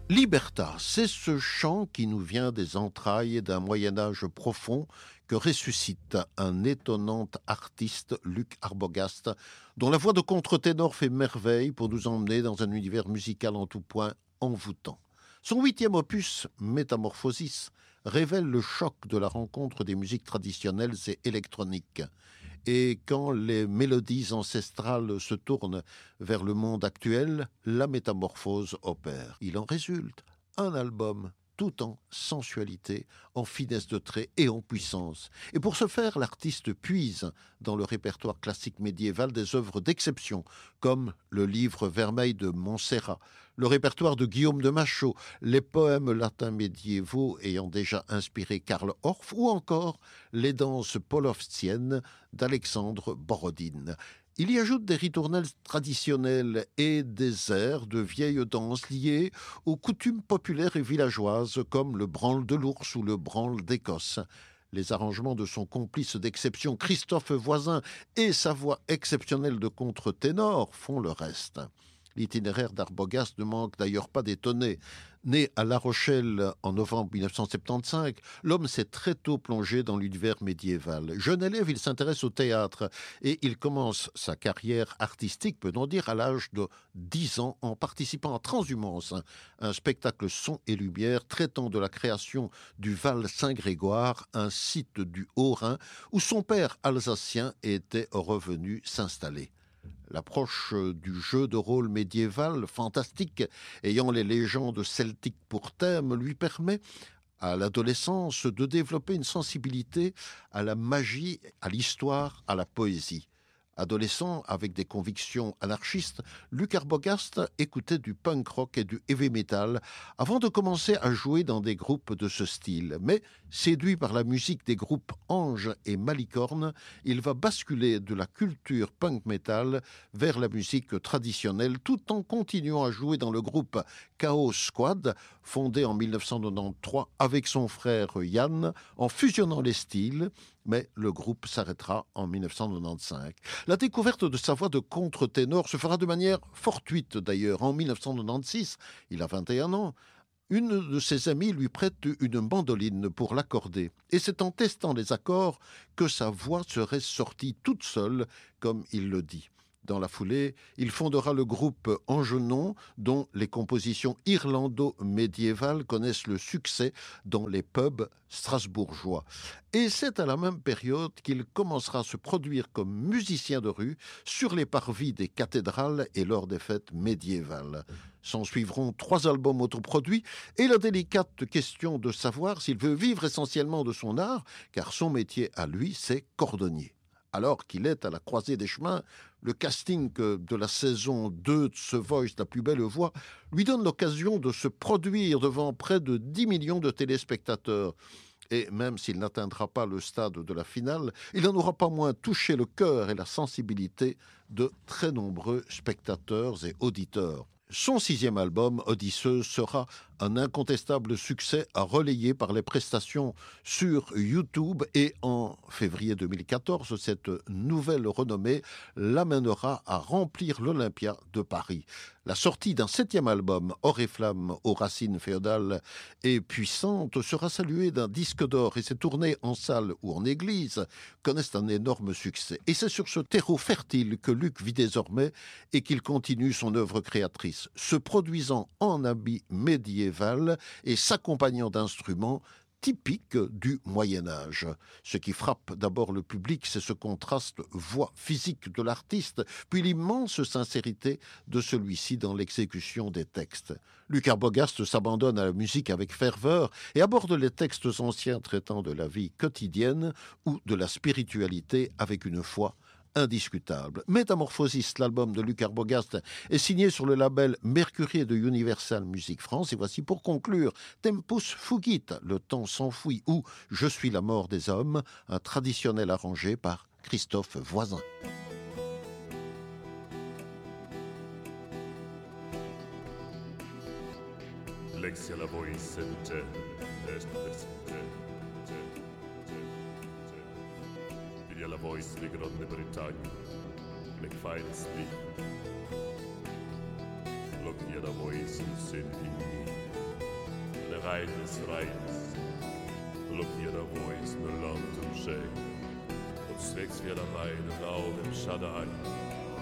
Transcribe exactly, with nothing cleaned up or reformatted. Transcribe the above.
Libertas, c'est ce chant qui nous vient des entrailles d'un Moyen-Âge profond que ressuscite un étonnant artiste, Luc Arbogast, dont la voix de contre-ténor fait merveille pour nous emmener dans un univers musical en tout point envoûtant. Son huitième opus, Métamorphosis, révèle le choc de la rencontre des musiques traditionnelles et électroniques. Et quand les mélodies ancestrales se tournent vers le monde actuel, la métamorphose opère. Il en résulte un album tout en sensualité, en finesse de trait et en puissance. Et pour ce faire, l'artiste puise dans le répertoire classique médiéval des œuvres d'exception, comme le livre Vermeil de Montserrat, le répertoire de Guillaume de Machaut, les poèmes latins médiévaux ayant déjà inspiré Karl Orff, ou encore les danses polovstiennes d'Alexandre Borodine. Il y ajoute des ritournelles traditionnelles et des airs de vieilles danses liées aux coutumes populaires et villageoises comme le branle de l'ours ou le branle d'Écosse. Les arrangements de son complice d'exception Christophe Voisin et sa voix exceptionnelle de contre-ténor font le reste. L'itinéraire d'Arbogast ne manque d'ailleurs pas d'étonner. Né à La Rochelle en novembre mille neuf cent soixante-quinze, l'homme s'est très tôt plongé dans l'univers médiéval. Jeune élève, il s'intéresse au théâtre et il commence sa carrière artistique, peut-on dire, à l'âge de dix ans en participant à Transhumance, un spectacle son et lumière traitant de la création du Val Saint-Grégoire, un site du Haut-Rhin où son père alsacien était revenu s'installer. L'approche du jeu de rôle médiéval fantastique, ayant les légendes celtiques pour thème, lui permet à l'adolescence de développer une sensibilité à la magie, à l'histoire, à la poésie. Adolescent avec des convictions anarchistes, Luc Arbogast écoutait du punk rock et du heavy metal avant de commencer à jouer dans des groupes de ce style. Mais séduit par la musique des groupes Ange et Malicorne, il va basculer de la culture punk metal vers la musique traditionnelle tout en continuant à jouer dans le groupe Chaos Squad, fondé en mille neuf cent quatre-vingt-treize avec son frère Yann, en fusionnant les styles. Mais le groupe s'arrêtera en mille neuf cent quatre-vingt-quinze. La découverte de sa voix de contre-ténor se fera de manière fortuite d'ailleurs. En mille neuf cent quatre-vingt-seize, il a vingt et un ans, une de ses amies lui prête une mandoline pour l'accorder. Et c'est en testant les accords que sa voix serait sortie toute seule, comme il le dit. Dans la foulée, il fondera le groupe Angenon, dont les compositions irlando-médiévales connaissent le succès dans les pubs strasbourgeois. Et c'est à la même période qu'il commencera à se produire comme musicien de rue sur les parvis des cathédrales et lors des fêtes médiévales. S'en suivront trois albums autoproduits et la délicate question de savoir s'il veut vivre essentiellement de son art, car son métier à lui, c'est cordonnier. Alors qu'il est à la croisée des chemins, le casting de la saison deux de The Voice, la plus belle voix, lui donne l'occasion de se produire devant près de dix millions de téléspectateurs. Et même s'il n'atteindra pas le stade de la finale, il n'en aura pas moins touché le cœur et la sensibilité de très nombreux spectateurs et auditeurs. Son sixième album, Odysseuse, sera un incontestable succès à relayer par les prestations sur YouTube et en février deux mille quatorze, cette nouvelle renommée l'amènera à remplir l'Olympia de Paris. La sortie d'un septième album, Or et Flamme aux racines féodales et puissantes, sera saluée d'un disque d'or et ses tournées en salle ou en église connaissent un énorme succès. Et c'est sur ce terreau fertile que Luc vit désormais et qu'il continue son œuvre créatrice, se produisant en habit médiéval et s'accompagnant d'instruments typiques du Moyen-Âge. Ce qui frappe d'abord le public, c'est ce contraste voix physique de l'artiste, puis l'immense sincérité de celui-ci dans l'exécution des textes. Luc Arbogast s'abandonne à la musique avec ferveur et aborde les textes anciens traitant de la vie quotidienne ou de la spiritualité avec une foi indiscutable. Métamorphosis, l'album de Luc Arbogast, est signé sur le label Mercurier de Universal Music France. Et voici pour conclure Tempus Fugit, le temps s'enfuit, ou Je suis la mort des hommes, un traditionnel arrangé par Christophe Voisin. Lexia la voice sente, est presente. La voice di Grande Bretagna, McFine Lo che la voice senti rei des Reichs. Look hier der Voice, no Land und Shea. Und zwecks wir dabei den Raum im Schadai.